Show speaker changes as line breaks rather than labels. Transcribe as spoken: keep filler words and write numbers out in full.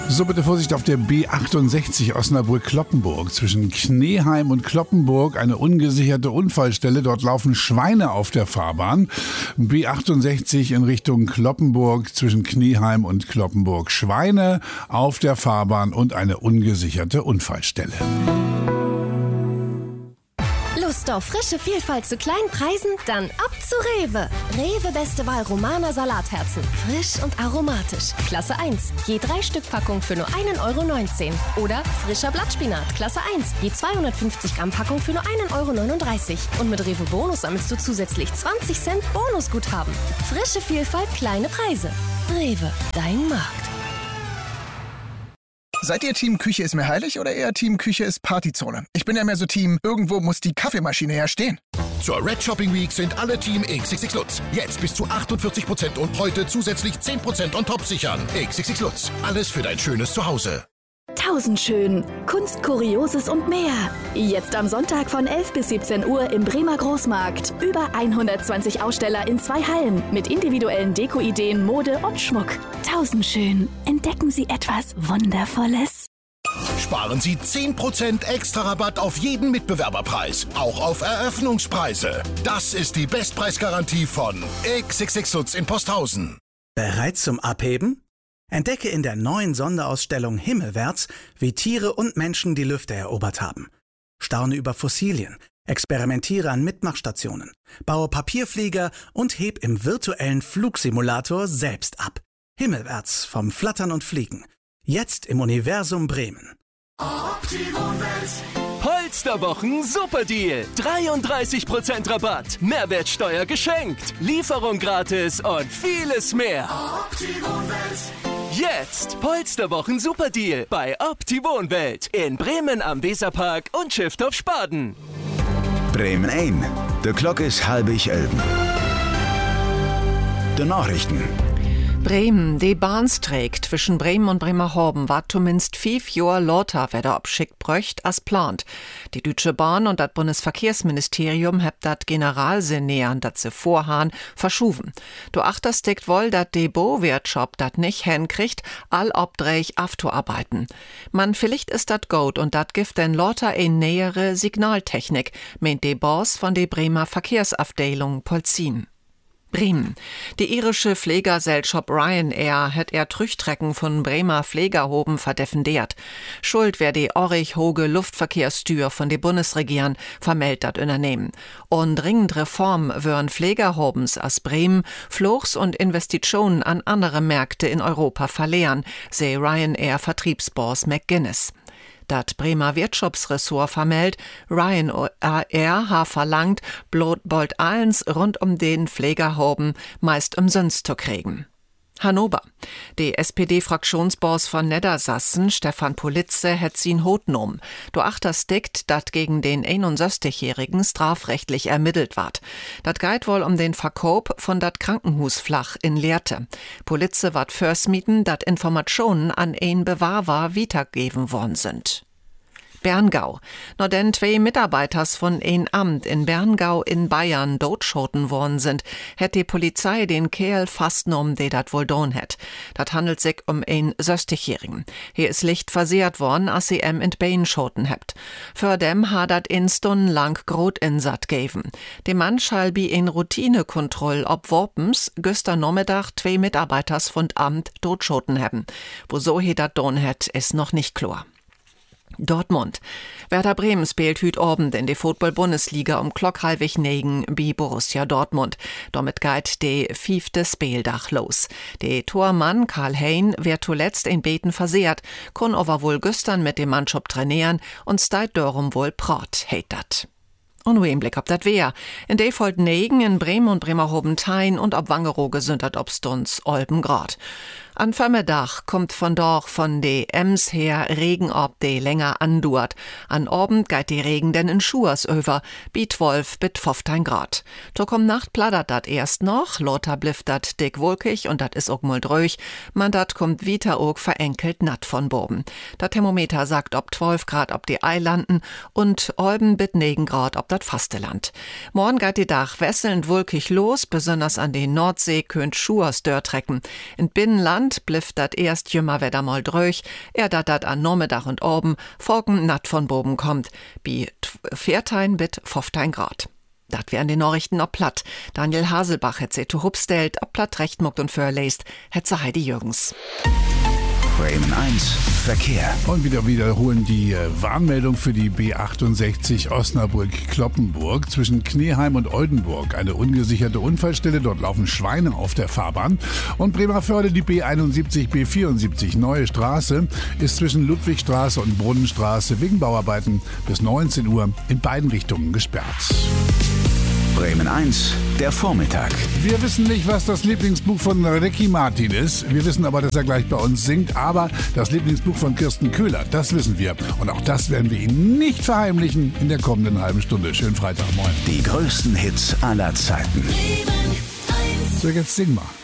So, bitte Vorsicht auf der B achtundsechzig Osnabrück-Cloppenburg. Zwischen Kneeheim und Cloppenburg eine ungesicherte Unfallstelle. Dort laufen Schweine auf der Fahrbahn. B achtundsechzig in Richtung Cloppenburg, zwischen Kneeheim und Cloppenburg. Schweine auf der Fahrbahn und eine ungesicherte Unfallstelle.
Lust auf frische Vielfalt zu kleinen Preisen? Dann ab zu Rewe. Rewe beste Wahl Romaner Salatherzen. Frisch und aromatisch. Klasse eins. Je drei Stück Packung für nur einen Euro neunzehn. Oder frischer Blattspinat. Klasse eins. Je zweihundertfünfzig Gramm Packung für nur einen Euro neununddreißig. Und mit Rewe Bonus sammelst du zusätzlich zwanzig Cent Bonusguthaben. Frische Vielfalt, kleine Preise. Rewe, dein Markt.
Seid ihr Team Küche ist mir heilig oder eher Team Küche ist Partyzone? Ich bin ja mehr so Team, irgendwo muss die Kaffeemaschine ja stehen.
Zur Red Shopping Week sind alle Team X X X Lutz. Jetzt bis zu achtundvierzig Prozent und heute zusätzlich zehn Prozent on top sichern. X X X Lutz. Alles für dein schönes Zuhause.
Tausendschön, Kunst, Kurioses und mehr. Jetzt am Sonntag von elf bis siebzehn Uhr im Bremer Großmarkt. Über hundertzwanzig Aussteller in zwei Hallen mit individuellen Dekoideen, Mode und Schmuck. Tausendschön, entdecken Sie etwas Wundervolles.
Sparen Sie zehn Prozent extra Rabatt auf jeden Mitbewerberpreis, auch auf Eröffnungspreise. Das ist die Bestpreisgarantie von X X X Lutz in Posthausen.
Bereit zum Abheben? Entdecke in der neuen Sonderausstellung Himmelwärts, wie Tiere und Menschen die Lüfte erobert haben. Staune über Fossilien, experimentiere an Mitmachstationen, baue Papierflieger und heb im virtuellen Flugsimulator selbst ab. Himmelwärts vom Flattern und Fliegen. Jetzt im Universum Bremen.
Polsterwochen Superdeal. dreiunddreißig Prozent Rabatt. Mehrwertsteuer geschenkt. Lieferung gratis und vieles mehr. Jetzt Polsterwochen Superdeal bei Opti-Wohnwelt in Bremen am Weserpark und Schiffdorf Spaden.
Bremen ein. De Klok is halbig elben. De Nachrichten.
Bremen, die Bahnstreik zwischen Bremen und Bremerhaven war zumindest fünf Jahre lauter weder abschickt bräucht als plant. Die Deutsche Bahn und das Bundesverkehrsministerium haben das Generalsenären, das sie vorhaben, verschoben. Du achtersteckt wohl, dass die Bauwirtschaft das nicht hinkriegt, all obdreich aufzuarbeiten. Man vielleicht ist das gut und das gibt denn lauter eine nähere Signaltechnik, meint die Boss von der Bremer Verkehrsabteilung Polzin. Bremen. Die irische Pflegergesellschaft Ryanair hat er Trüchtrecken von Bremer Pflegerhoben verdefendiert. Schuld wär die orrig hohe Luftverkehrstür von der Bundesregierung, vermeldet das Unternehmen. Und dringend Reform würden Pflegerhobens aus Bremen Fluchs und Investitionen an andere Märkte in Europa verlieren, sei Ryanair-Vertriebsboss McGuinness. Das Bremer Wirtschaftsressort vermeldet, Ryanair hat verlangt, bald eins rund um den Pflegerhoben meist umsonst zu kriegen. Hannover. Der S P D-Fraktionsboss von Niedersachsen, Stefan Politze, hat sin hotnom. Du achtersteckt, dat gegen den einundsechzigjährigen strafrechtlich ermittelt ward. Dat geht wohl um den Verkauf von dat Krankenhusflach in Lehrte. Politze ward försmieten, dat Informationen an ein Bewahrwer weitergeben worden sind. Berngau. Nur denn zwei Mitarbeiters von ein Amt in Berngau in Bayern dotschoten worden sind, hätt die Polizei den Kerl fastnom, der dat wohl don hätt. Dat handelt sich um ein sechzigjährigen. Hier ist Licht versehrt worden, als sie em in Bein schoten hebt. Für dem hat dat in Stunden lang Grotinsat geben. Dem Mann schall bi in Routinekontroll ob Worpens gestern Nachmittag zwei Mitarbeiters von Amt dotschoten hebben. Wo so he dat don hätt, ist noch nicht klar. Dortmund. Werder Bremen spielt hüt Abend in die Football-Bundesliga um Klock halbig negen bi Borussia Dortmund. Damit geht die fünfte Spieldach los. Der Tormann Karl Hein wird zuletzt in Beten versehrt, kann aber wohl gestern mit dem Mannschaft trainieren und steit darum wohl prat, heit dat. Und nur im Blick ob dat wär. In de folgt Negen in Bremen und Bremerhoven-Tein und ob Wangerooge gesündert ob Stunds Olpengrad. An Vormittag kommt von dort von de Ems her Regen ob de länger andauert. An Abend geht die Regen denn in Schuers über, bi zwölf bis fünfzehn Grad. To kom Nacht plattert dat erst noch, lauter blifft dat dick wolkig und dat is ook mal dröch, man dat kommt wieder ook verenkelt natt von boben. Dat Thermometer sagt ob zwölf Grad ob die Eilanden und Olben bis negen Grad ob dat Fasteland. Morgen geht die Dach wesselnd wolkig los, besonders an den Nordsee könnt Schuers dörr trecken. In Binnenland Land blifft dat erst jümmer Wetter mal dröch, er dat dat an Nachmittag und oben, Forken natt von boben kommt, bi viertein bit fünftein Grad. Dat wären die Nachrichten ob platt. Daniel Haselbach hat sie zu hubstellt, ob platt recht muckt und förläst, hat sie Heidi Jürgens.
Bremen eins, Verkehr.
Und wieder wiederholen die äh, Warnmeldung für die B achtundsechzig Osnabrück-Kloppenburg zwischen Kneheim und Oldenburg. Eine ungesicherte Unfallstelle, dort laufen Schweine auf der Fahrbahn. Und Bremerförde, die B einundsiebzig, B vierundsiebzig, Neue Straße, ist zwischen Ludwigstraße und Brunnenstraße wegen Bauarbeiten bis neunzehn Uhr in beiden Richtungen gesperrt.
Bremen eins, der Vormittag.
Wir wissen nicht, was das Lieblingsbuch von Ricky Martin ist. Wir wissen aber, dass er gleich bei uns singt. Aber das Lieblingsbuch von Kirsten Köhler, das wissen wir. Und auch das werden wir Ihnen nicht verheimlichen in der kommenden halben Stunde. Schönen Freitagmorgen.
Die größten Hits aller Zeiten.
So, jetzt sing mal.